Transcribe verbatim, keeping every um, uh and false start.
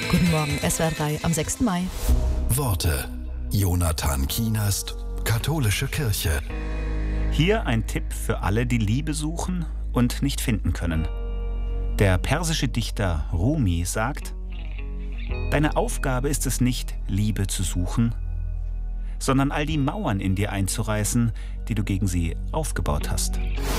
Guten Morgen, S W R drei am sechsten Mai. Worte. Jonathan Kienast, Katholische Kirche. Hier ein Tipp für alle, die Liebe suchen und nicht finden können. Der persische Dichter Rumi sagt: Deine Aufgabe ist es nicht, Liebe zu suchen, sondern all die Mauern in dir einzureißen, die du gegen sie aufgebaut hast.